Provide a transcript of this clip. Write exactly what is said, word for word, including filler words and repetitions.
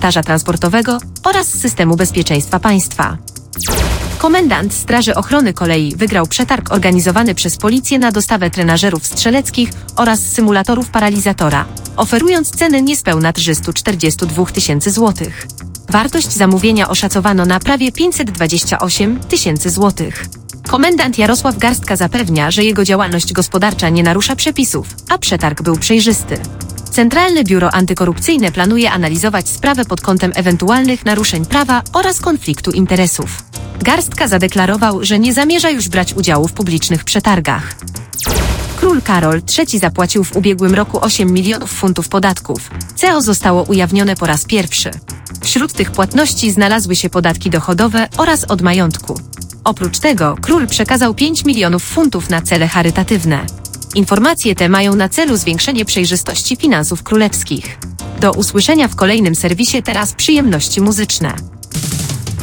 instruktaża transportowego oraz systemu bezpieczeństwa państwa. Komendant Straży Ochrony Kolei wygrał przetarg organizowany przez policję na dostawę trenażerów strzeleckich oraz symulatorów paralizatora, oferując ceny niespełna trzysta czterdzieści dwa tysięcy złotych. Wartość zamówienia oszacowano na prawie pięćset dwadzieścia osiem tysięcy złotych. Komendant Jarosław Garstka zapewnia, że jego działalność gospodarcza nie narusza przepisów, a przetarg był przejrzysty. Centralne Biuro Antykorupcyjne planuje analizować sprawę pod kątem ewentualnych naruszeń prawa oraz konfliktu interesów. Garstka zadeklarował, że nie zamierza już brać udziału w publicznych przetargach. Król Karol trzeci zapłacił w ubiegłym roku osiem milionów funtów podatków. C E O zostało ujawnione po raz pierwszy. Wśród tych płatności znalazły się podatki dochodowe oraz od majątku. Oprócz tego król przekazał pięć milionów funtów na cele charytatywne. Informacje te mają na celu zwiększenie przejrzystości finansów królewskich. Do usłyszenia w kolejnym serwisie. Teraz przyjemności muzyczne.